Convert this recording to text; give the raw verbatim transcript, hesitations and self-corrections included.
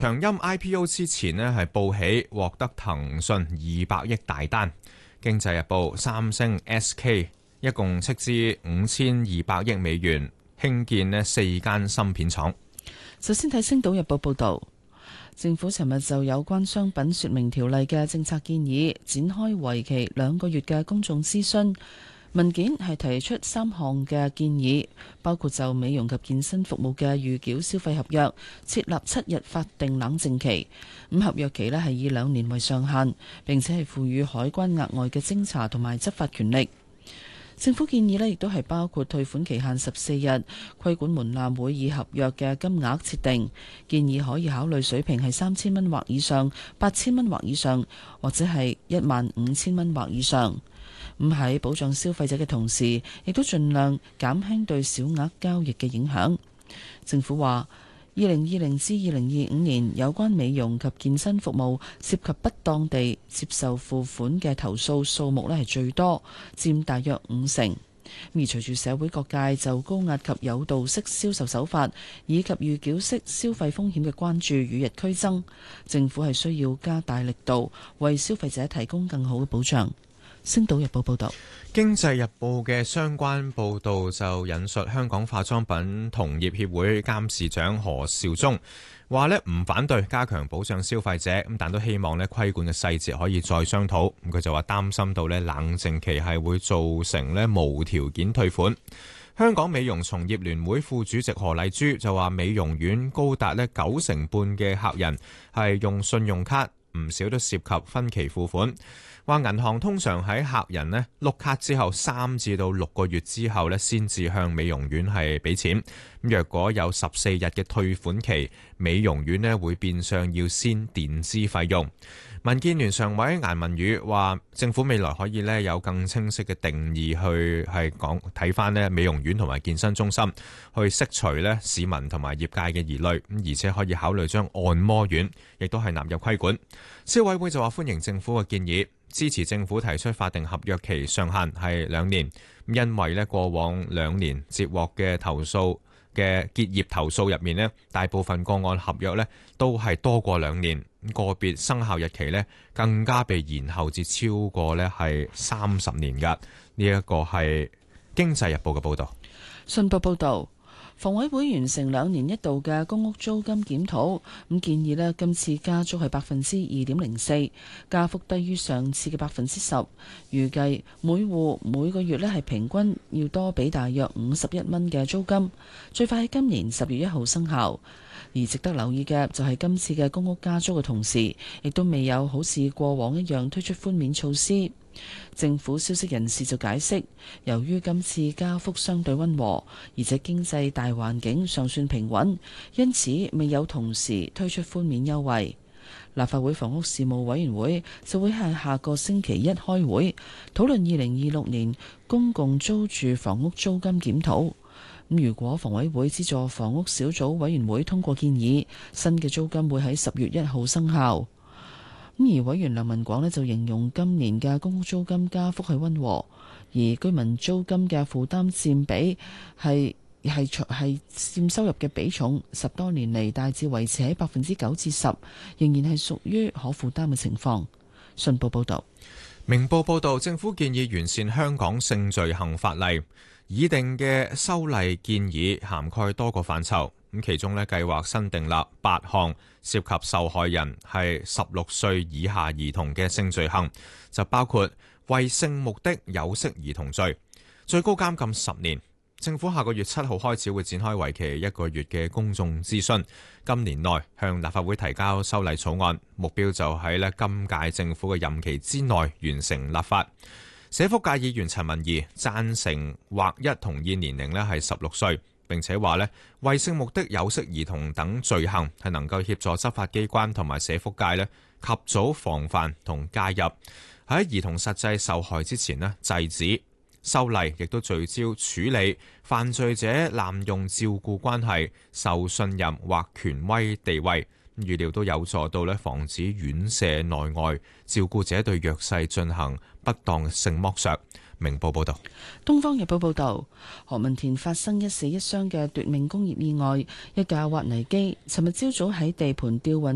長鑫 I P O 之前呢係報喜獲得騰訊二百億大單，經濟日報、三星、S K 一共斥資五千二百億美元興建呢四間芯片廠。 首先睇《星島日報》報導，政府尋日就有關商品說明條例嘅政策建議展開為期兩個月嘅公眾諮詢。文件係提出三項嘅建議，包括就美容及健身服務嘅預繳消費合約設立七日法定冷靜期，咁合約期呢係以兩年為上限，並且係賦予海關額外嘅偵查同埋執法權力。政府建議呢亦都係包括退款期限十四日，規管門檻會以合約嘅金額設定，建議可以考慮水平係三千蚊或以上、八千蚊或以上，或者係一萬五千蚊或以上。咁喺保障消費者嘅同時，亦都盡量減輕對小額交易嘅影響。政府話，二零二零至二零二五年有關美容及健身服務涉及不當地接受付款嘅投訴數目呢係最多，佔大約五成。而隨住社會各界就高壓及誘導式銷售手法以及預繳式消費風險嘅關注與日俱增，政府係需要加大力度為消費者提供更好嘅保障。星島日報報道， 經濟日報嘅相關報導就引述香港化妝品同業協會監事長何兆忠話呢，唔反對加強保障消費者，咁但都希望呢規管嘅細節可以再商討。咁佢就話擔心到呢冷靜期係會造成呢無條件退款。香港美容從業聯會副主席何麗珠就話，美容院高達呢九成半嘅客人係用信用卡，唔少都涉及分期付款。話銀行通常喺客人呢碌卡之後三至到六個月之後呢先至向美容院係俾錢。咁若果有十四日嘅退款期，美容院呢會變相要先墊資費用。民建聯常委顏汶羽話，政府未來可以呢有更清晰嘅定義去係講睇翻呢美容院同埋健身中心，去釋除呢市民同埋業界嘅疑慮，咁而且可以考慮將按摩院亦都係納入規管。消委會就話歡迎政府嘅建議，支持政府提出法定合約期上限係兩年，因為呢過往兩年接獲嘅投訴嘅結業投訴入面呢，大部分個案合約呢都係多過兩年，個別生效日期呢更加被延後至超過呢係三十年㗎。呢一個係經濟日報嘅報導。 信報報導，房委會完成兩年一度嘅公屋租金檢討，咁建議呢今次加租係百分之二點零四，加幅低於上次嘅百分之十。預計每戶每個月呢係平均要多俾大約五十一蚊嘅租金，最快喺今年十月一號生效。而值得留意嘅就係今次嘅公屋加租嘅同時，亦都未有好似過往一樣推出寬免措施。政府消息人士就解釋，由於今次加幅相對溫和，而且經濟大環境尚算平穩，因此未有同時推出寬免優惠。立法會房屋事務委員會就會喺下個星期一開會討論二零二六年公共租住房屋租金檢討。咁如果房委會資助房屋小組委員會通過建議，新嘅租金會喺十月一號生效。咁而委員梁文廣呢就形容今年嘅公屋租金加幅係溫和，而居民租金嘅負擔佔比係係係佔收入嘅比重，十多年嚟大致維持喺百分之九至十，仍然係屬於可負擔嘅情況。信報報道。 明報報道，政府建議完善香港性罪行法例，擬定嘅修例建議涵蓋多個範疇。咁其中呢，計劃新訂立八項涉及受害人係十六歲以下兒童嘅性罪行，就包括為性目的有色兒童罪，最高監禁十年。政府下個月七號開始會展開為期一個月嘅公眾諮詢，今年內向立法會提交修例草案，目標就喺呢今屆政府嘅任期之內完成立法。社福界議員陳文儀贊成劃一同意年齡呢係十六歲。並且話呢，為性目的有色兒童等罪行係能夠協助執法機關同埋社福界呢及早防範同介入，喺兒童實際受害之前呢制止。修例亦都聚焦處理犯罪者濫用照顧關係、受信任或權威地位，預料都有助到呢防止院舍內外照顧者對弱勢進行不當性剝削。明報報道。 東方日報報道，何文田發生一死一傷嘅奪命工業意外，一架挖泥機尋日朝早喺地盤吊運